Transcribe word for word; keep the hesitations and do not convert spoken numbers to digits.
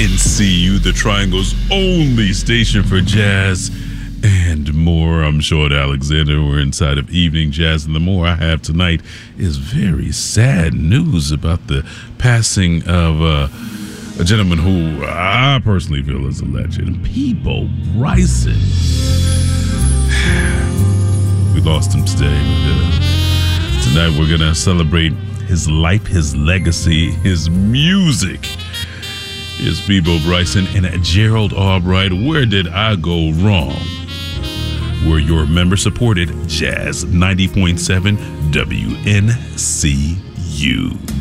N C U, the Triangle's only station for jazz and more. I'm Sean Alexander. We're inside of Evening Jazz, and the more I have tonight is very sad news about the passing of uh, a gentleman who I personally feel is a legend, Peabo Bryson. We lost him today, but uh, tonight we're gonna celebrate his life, his legacy, his music. Here's Peabo Bryson and Gerald Albright. Where Did I Go Wrong? We're your member-supported Jazz ninety point seven W N C U.